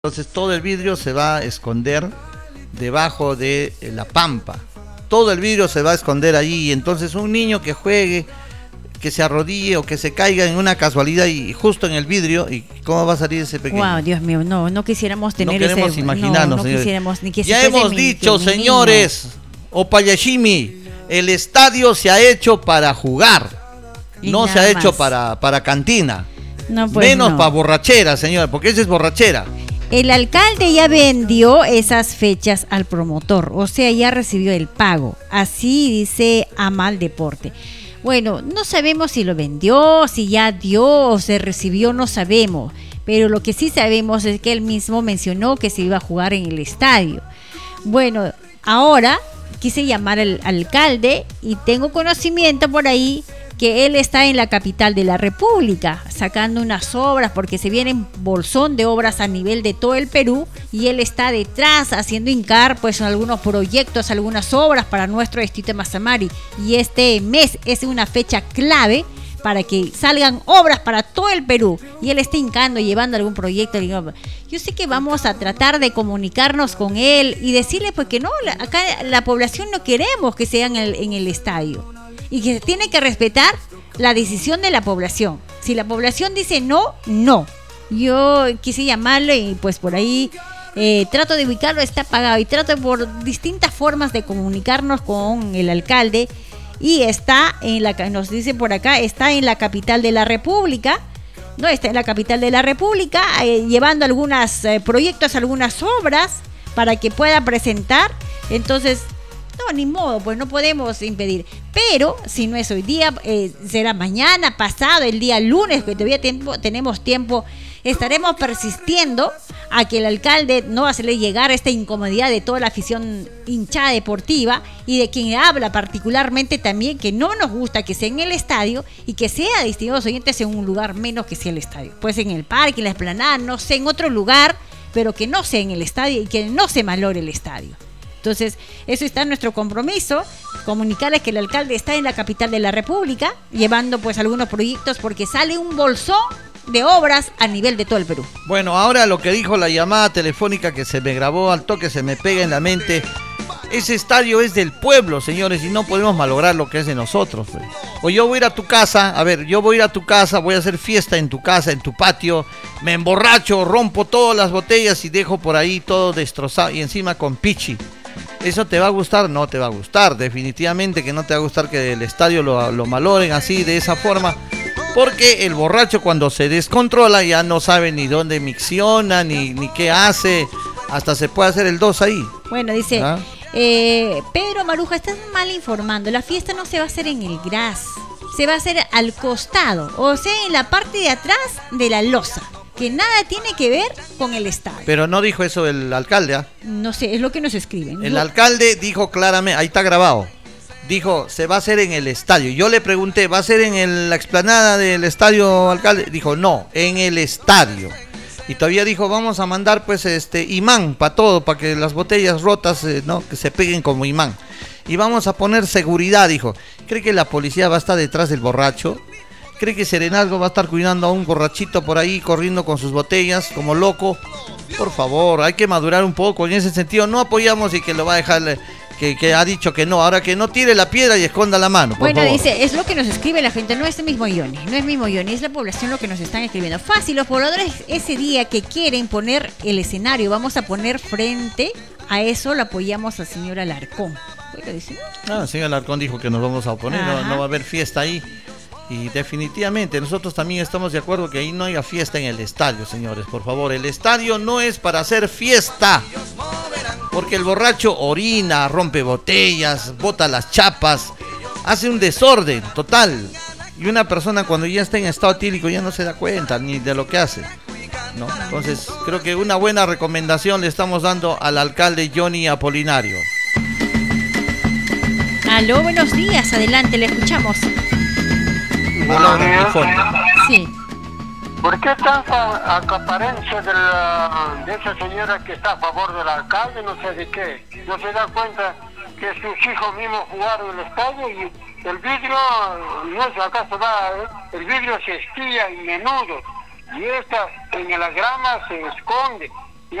Entonces todo el vidrio se va a esconder debajo de la pampa. Todo el vidrio se va a esconder allí. Y entonces un niño que juegue, que se arrodille o que se caiga en una casualidad y justo en el vidrio, ¿y cómo va a salir ese pequeño? Wow, Dios mío, no quisiéramos tener no queremos imaginarnos, no quisiéramos ni que ya hemos dicho, señores, Opayashimi, el estadio se ha hecho para jugar, no se ha hecho para cantina. No, pues menos para borrachera, señora, porque esa es borrachera. El alcalde ya vendió esas fechas al promotor, o sea, ya recibió el pago. Así dice Amal Deporte. Bueno, no sabemos si lo vendió, si ya dio o se recibió, no sabemos. Pero lo que sí sabemos es que él mismo mencionó que se iba a jugar en el estadio. Bueno, ahora quise llamar al alcalde y tengo conocimiento por ahí que él está en la capital de la República sacando unas obras porque se viene un bolsón de obras a nivel de todo el Perú y él está detrás haciendo hincar pues algunos proyectos, algunas obras para nuestro distrito de Mazamari, y este mes es una fecha clave para que salgan obras para todo el Perú y él está hincando, llevando algún proyecto. Yo sé que vamos a tratar de comunicarnos con él y decirle pues que no, acá la población no queremos que sea en el estadio y que se tiene que respetar la decisión de la población. Si la población dice no, no. Yo quise llamarle y pues por ahí trato de ubicarlo, está apagado, y trato por distintas formas de comunicarnos con el alcalde. Y está nos dice por acá, está en la capital de la República. No, está en la capital de la República, llevando algunos proyectos, algunas obras para que pueda presentar. Entonces, no, ni modo, pues no podemos impedir. Pero si no es hoy día, será mañana, pasado, el día lunes, que todavía tenemos tiempo. Estaremos persistiendo a que el alcalde no va a hacerle llegar esta incomodidad de toda la afición hinchada deportiva y de quien habla particularmente también, que no nos gusta que sea en el estadio y que sea, distinguidos oyentes, en un lugar menos que sea el estadio. Pues en el parque, en la explanada, no sé, en otro lugar, pero que no sea en el estadio y que no se malore el estadio. Entonces, eso está en nuestro compromiso, comunicarles que el alcalde está en la capital de la República, llevando pues algunos proyectos porque sale un bolsón de obras a nivel de todo el Perú. Bueno, ahora lo que dijo la llamada telefónica que se me grabó al toque, se me pega en la mente. Ese estadio es del pueblo, señores, y no podemos malograr lo que es de nosotros. O yo voy a ir a tu casa, voy a hacer fiesta en tu casa, en tu patio, me emborracho, rompo todas las botellas y dejo por ahí todo destrozado y encima con pichi. ¿Eso te va a gustar? No te va a gustar, definitivamente que no te va a gustar que el estadio lo maloren así, de esa forma. Porque el borracho cuando se descontrola ya no sabe ni dónde micciona, ni qué hace, hasta se puede hacer el 2 ahí. Bueno, dice, Pedro Maruja, estás mal informando, la fiesta no se va a hacer en el gras, se va a hacer al costado, o sea, en la parte de atrás de la losa, que nada tiene que ver con el estadio. Pero no dijo eso el alcalde, ¿ah? No sé, es lo que nos escriben. El alcalde dijo claramente, ahí está grabado. Dijo, se va a hacer en el estadio. Yo le pregunté, ¿va a ser en la explanada del estadio, alcalde? Dijo, no, en el estadio. Y todavía dijo, vamos a mandar pues imán para todo, para que las botellas rotas que se peguen como imán. Y vamos a poner seguridad, dijo. ¿Cree que la policía va a estar detrás del borracho? ¿Cree que Serenazgo va a estar cuidando a un borrachito por ahí, corriendo con sus botellas como loco? Por favor, hay que madurar un poco en ese sentido. No apoyamos y que lo va a dejar... Que ha dicho que no, ahora que no tire la piedra y esconda la mano, por favor. Dice, es lo que nos escribe la gente, no es mismo Johnny, es la población lo que nos están escribiendo. Fácil, los pobladores ese día que quieren poner el escenario, vamos a poner frente a eso, lo apoyamos al señor Alarcón. Bueno, dice, el señor Alarcón dijo que nos vamos a oponer, no va a haber fiesta ahí. Y definitivamente nosotros también estamos de acuerdo que ahí no haya fiesta en el estadio, señores, por favor. El estadio no es para hacer fiesta. Porque el borracho orina, rompe botellas, bota las chapas, hace un desorden total. Y una persona cuando ya está en estado etílico ya no se da cuenta ni de lo que hace, ¿no? Entonces creo que una buena recomendación le estamos dando al alcalde Johnny Apolinario. Aló, buenos días, adelante, le escuchamos. Sí. ¿Por qué tanta acaparencia de esa señora que está a favor del alcalde? No sé de qué. No se da cuenta que sus hijos mismos jugaron en el estadio y el vidrio, no sé, acá se va, el vidrio se estilla y menudo. Y esta en la grama se esconde.